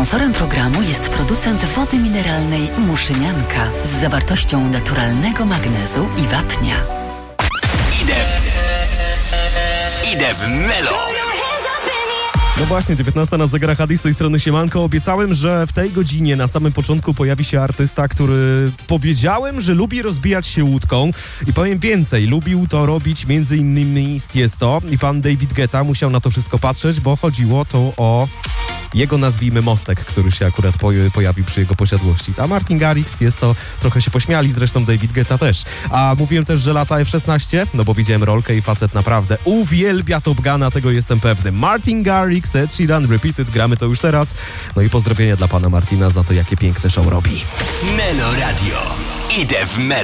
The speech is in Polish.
Sponsorem programu jest producent wody mineralnej Muszynianka z zawartością naturalnego magnezu i wapnia. Idę w Melo! No właśnie, 19 na zegarach, Adi z tej strony siemanko. Obiecałem, że w tej godzinie na samym początku pojawi się artysta, który powiedziałem, że lubi rozbijać się łódką i powiem więcej, lubił to robić m.in. z Tiesto i pan David Guetta musiał na to wszystko patrzeć, bo chodziło to o jego, nazwijmy, mostek, który się akurat pojawił przy jego posiadłości. A Martin Garrix, Tiesto trochę się pośmiali, zresztą David Guetta też. A mówiłem też, że lata F-16, no bo widziałem rolkę i facet naprawdę uwielbia Top Guna, tego jestem pewny. Martin Garrix, Ed Sheeran, Repeated, gramy to już teraz. No i pozdrowienia dla pana Martina za to, jakie piękne show robi. Melo Radio. Idę w Melo.